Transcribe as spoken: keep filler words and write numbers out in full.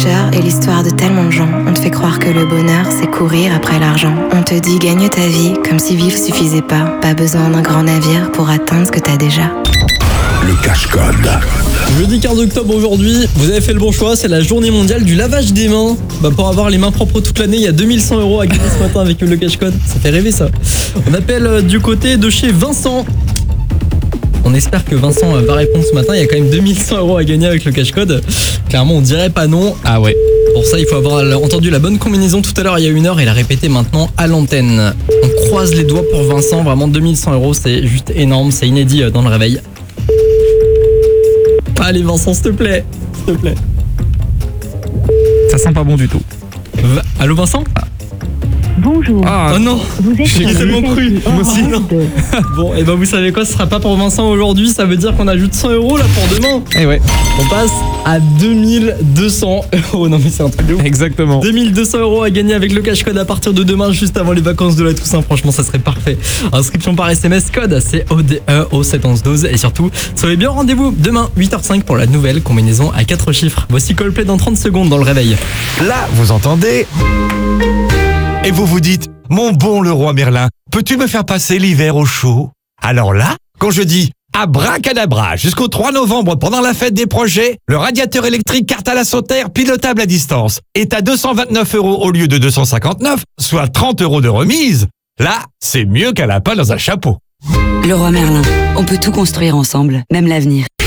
Et l'histoire de tellement de gens. On te fait croire que le bonheur, c'est courir après l'argent. On te dit gagne ta vie, comme si vivre suffisait pas. Pas besoin d'un grand navire pour atteindre ce que t'as déjà. Le cache-code. Jeudi quinze octobre aujourd'hui, vous avez fait le bon choix, c'est la journée mondiale du lavage des mains. Bah pour avoir les mains propres toute l'année, il y a deux mille cent euros à gagner ce matin avec le cache-code. Ça fait rêver ça. On appelle euh, du côté de chez Vincent. On espère que Vincent va répondre ce matin. Il y a quand même deux mille cent euros à gagner avec le cache-code. Clairement, on dirait pas non. Ah ouais. Pour ça, il faut avoir entendu la bonne combinaison tout à l'heure il y a une heure et la répéter maintenant à l'antenne. On croise les doigts pour Vincent. Vraiment, deux mille cent euros, c'est juste énorme. C'est inédit dans le réveil. Allez Vincent, s'il te plaît. S'il te plaît. Ça sent pas bon du tout. Va- Allô Vincent? Bonjour. Ah, oh non. Vous êtes J'ai sur tellement le cru. message Moi aussi, non. de- Bon, et ben vous savez quoi, ce sera pas pour Vincent aujourd'hui, ça veut dire qu'on ajoute cent euros là pour demain. Eh ouais, On passe à deux mille deux cents euros. Non mais c'est un truc de ouf. exactement. deux mille deux cents euros à gagner avec le cache-code à partir de demain, juste avant les vacances de la Toussaint. Franchement, ça serait parfait. Inscription par S M S, code C O D E au sept onze douze. Et surtout, soyez bien au rendez-vous demain, huit heures cinq pour la nouvelle combinaison à quatre chiffres. Voici Coldplay dans trente secondes dans le réveil. Là, vous entendez? Et vous vous dites, mon bon le roi Merlin, peux-tu me faire passer l'hiver au chaud? Alors là, quand je dis abracadabra, jusqu'au trois novembre pendant la fête des projets, le radiateur électrique carte à la sautère pilotable à distance est à deux cent vingt-neuf euros au lieu de deux cent cinquante-neuf, soit trente euros de remise. Là, c'est mieux qu'un lapin dans un chapeau. Le roi Merlin, on peut tout construire ensemble, même l'avenir.